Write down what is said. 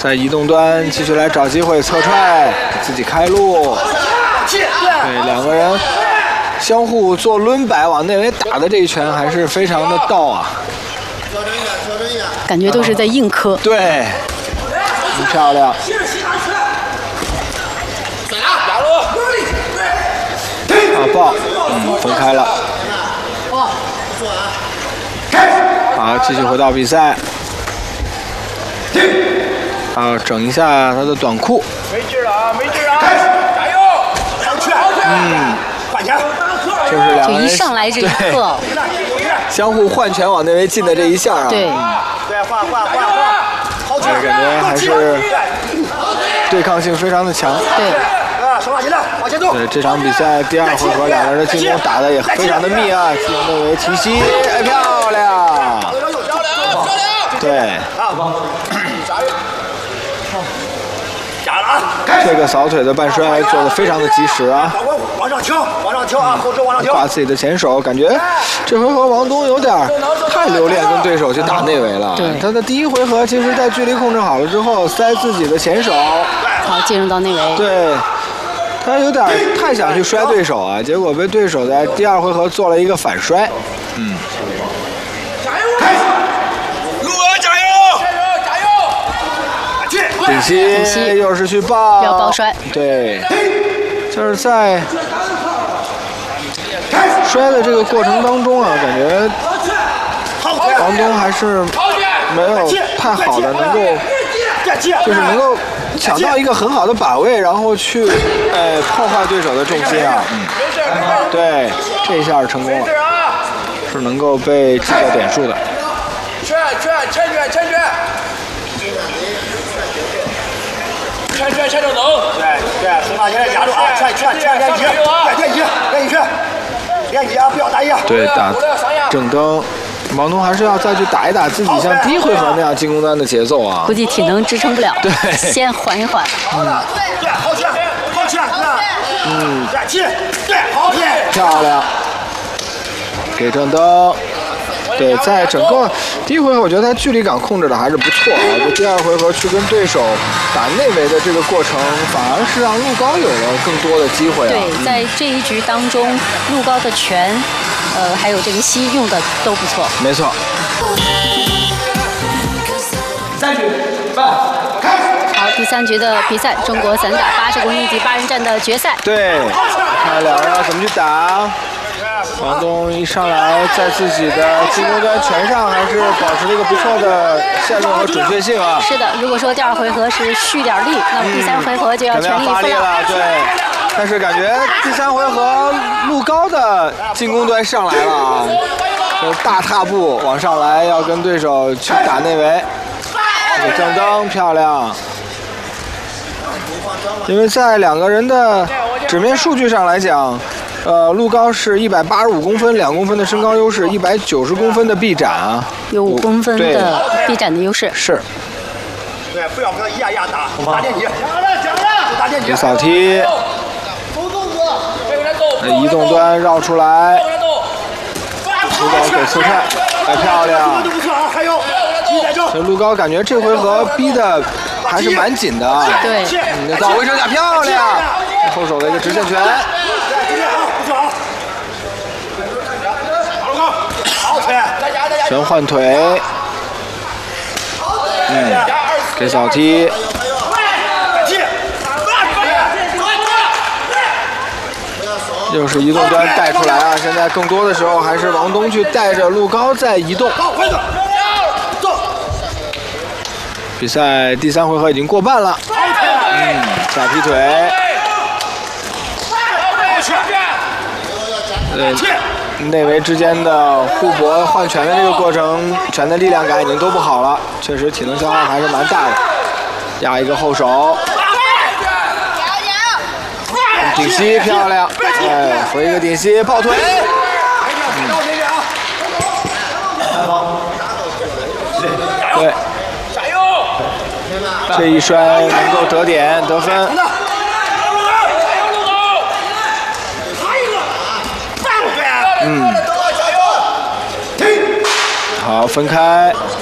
在移动端继续来找机会侧踹，自己开路。对，两个人相互做抡摆往内围打的这一拳还是非常的到啊。 感觉都是在硬磕。 对，很漂亮。爆，分开了。好，继续回到比赛。好，整一下他的短裤。 没劲了啊，没劲啊！加油！ 换拳，就是两个人就一上来这一刻， 相互换拳往内围进的这一下啊。 对， 这感觉还是对抗性非常的强。 对。 对，这场比赛第二回合两个人的进攻打得也非常的密啊，进内围提膝，哎，漂亮！对，这个扫腿的半摔做得非常的及时啊！ 往上挑啊，后手往上挑。 挂自己的前手，感觉这回合王东有点太留恋跟对手去打内围了。 对， 他的第一回合其实在距离控制好了之后，塞自己的前手， 好进入到内围。 对。他有点太想去摔对手啊，结果被对手在第二回合做了一个反摔。 加油！陆娥加油！加油！ 顶膝又是去抱， 要抱摔。 对，就是在摔的这个过程当中啊，感觉王东还是没有太好的能够，就是能够抢到一个很好的把位，然后去破坏对手的重心啊。对，这一下是成功了，是能够被计到点数的。 圈，圈就能。对，手把现在压住啊，练一啊，不要打一啊。 对，打正蹬。王东还是要再去打一打自己像第一回合那样进攻端的节奏啊， 估计体能支撑不了， 对， 先缓一缓。 对，好起来，对，好起来， 漂亮，给正蹬。对，在整个第一回合，我觉得他距离感控制的还是不错啊。就第二回合去跟对手打内围的这个过程，反而是让陆高有了更多的机会啊。 对，在这一局当中，陆高的拳，还有这个膝用的都不错。 没错。 3局半，开始。 好，第3局的比赛，中国散打80公斤级8人战的决赛。 对，看两人要怎么去打。王东一上来在自己的进攻端拳上还是保持了一个不错的线路和准确性啊。 是的，如果说第2回合是蓄点力，那么第3回合就要全力以赴了。对，但是感觉第3回合陆高的进攻端上来了啊，大踏步往上来，要跟对手去打内围。这个正蹬漂亮。因为在两个人的纸面数据上来讲。陆高是185公分，2公分的身高优势，190公分的臂展啊， 有5公分的臂展的优势。 是。 对，不要跟他一压打，打电击，打电击。 扫踢。移动端绕出来。陆高给侧踹，哎，漂亮。这陆高感觉这回合逼的还是蛮紧的啊。 对。 倒回手架漂亮，后手的一个直线拳。拳换腿，给扫踢，又是移动端带出来啊！现在更多的时候还是王东去带着陆高在移动。比赛第3回合已经过半了，下劈腿，内围之间的互搏换拳的这个过程，拳的力量感已经都不好了，确实体能消耗还是蛮大的。压一个后手，顶膝漂亮，回一个顶膝抱腿，对，这一摔能够得点得分。好，分开。